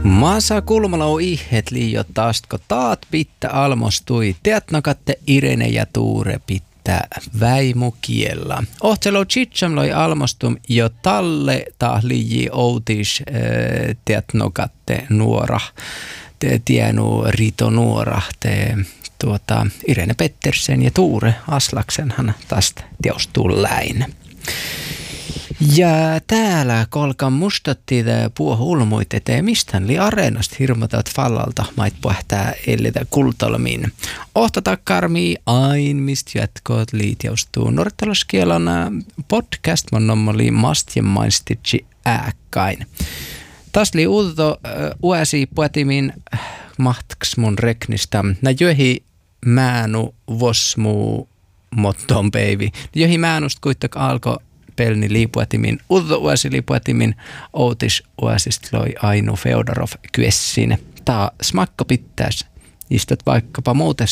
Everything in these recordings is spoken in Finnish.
Maasa kulmalau ihet liio taastko taat pitta almostui, teatnokatte Irene ja Tuure pitta väimu kiellä. Ohtselo chitsam loi almostum jo talle liiji outis teatnokatte nuora, te tienu Rito nuora, te Irene Pettersen ja Tuure Aslaksenhan tästä teostuu läin. Ja täällä kolkan mustatti puohulmuit eteen mistään li areenasta hirmotat fallalta mait puhtää ellitä kultalmiin. Ohtatakkarmii ain mistä jatkoot liitjaustuu norttalaskielan podcast monnommoli mastien mainstitsi ääkkain. Taas li uuto uäsi puetimin mahtaks mun reknistä. Nä johi määnu vosmu motton peivi. Johi määnust kuittak alko pelni liipuetimin, uuto uäsi liipuetimin outis uäsist loi Aino Feodorov kyessin. Tää smakka pittäis. Istot vaikkapa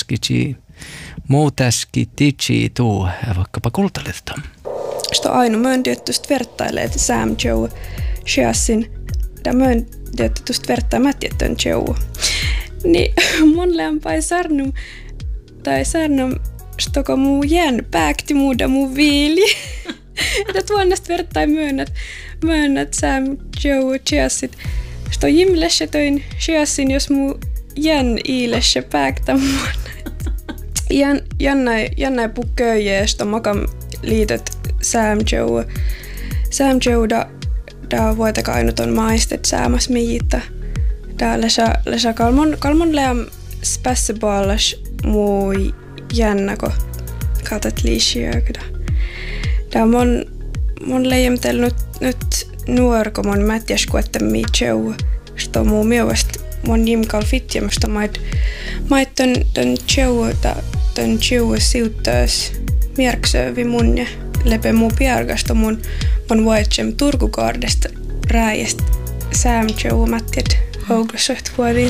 muutäski titsi tuu, vaikkapa kultalista. Sto Aino möön tietysti vertailee, että Sam Joe Shiassin. Tää möön tietysti vertailee mätjettön Joe. Niin mun lämpäin sarnum stoko muu jän pääkti muuda muu viili. Että tuonnesta vertain myönnät Sam Joe Shiassit. Sto jimlessä toin Shiassin, jos muu jän iilessä pääktä muun. Jännäi pukköjä, sto makam liitot Sam Joe da voitaka ainuton maistet säämäs miitta. Da läsä kalmon leam spässeballas muu jännäko katat liisiökda. Da mon leijemtel nyt nuorko mon mätjäs kuette mi Joe. Sto muu mielestä mon jimkal fitjemasta mait ton Joe siuttas mierksövi mun ja lepe muu piargasta mun vaitsem Turkukaardesta rääjästä Sam Joe mätjät houglösöht vuodiin.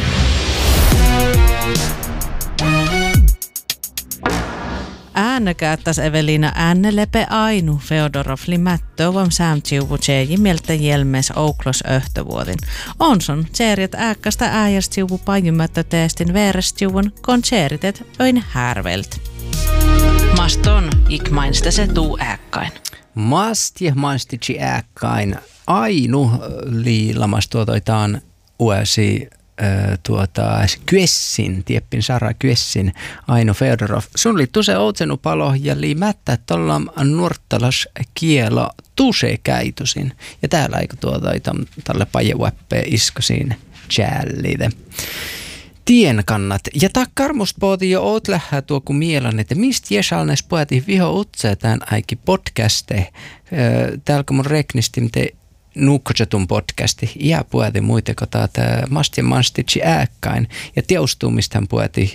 Äänäkäättäs Evelina äänelepe Aino Feodorov limättövam Sam Joe tjeji mieltä jelmes ouklos öhtövuodin. Onson tjerit ääkkästä äijäst Joe pajumättö teestin veerest Joen kontseritet öin härvelt. Maston ikmainsta se tuu ääkkain. Mastitsi ääkkain Aino liilamas tuotoitaan uäsi kyessin, tieppin Sara kyessin Aino Feodorov. Sun li tuse outsenu palo ja li mättä tollam nuorttalas kielo tuse käytusin. Ja täällä eikö tälle pajeväppeen iskosin jällide. Tien kannat. Ja takkarmust pooti jo oot lähä tuo kun mielan, että mistä jesalnes poeti viho utse tämän aiki podcaste. Täällä mun reknistim te nukkotsetun podcasti. Ja puhuti muiteko tätä mastien manstitsi ääkkäin. Ja teostumistaan puhuti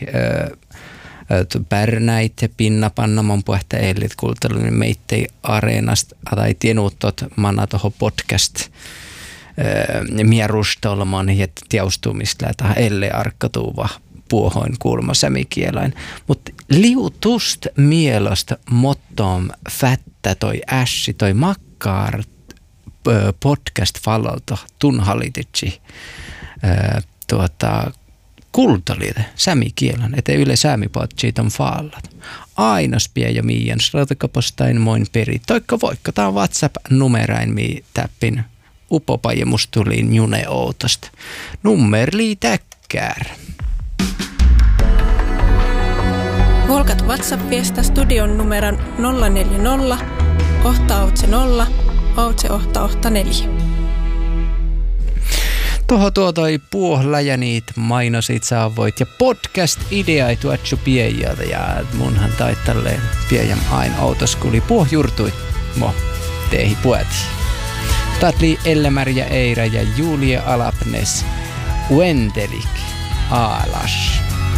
pärnäit ja pinnapannamon puhta eilit kulttuurinen meittei areenasta. Tai tienuttot manna tuohon podcast. Mierustolman ja teostumista lähtää elle arkkatuva puohoin kulma sämikielain. Mutta liutust mielosta mottom fättä toi ässi toi makkaar podcast falolta tunhalititsi kultaliite sämikielän, ettei yle sämipotsit on fallat. Ainos pie jo miian sratakapostain moin peri. Toikka voikka, tää on WhatsApp-numerain mii täppin upopaje mustuliin june outosta. Nummerli täkkär. Volkat WhatsApp-viesta studion numeron 040 ohtaoutse 0 outse ohta 4. Tuohon tuotoi puohläjäniit mainosit saavoit ja podcast-idea ei tuotsu piejalta ja munhan taittalle piejam aina autoskuli puohjurtuit mo teihin pueti. Tatli Ellemäri ja Eira ja Julia Alapnes Wendelik Aalas.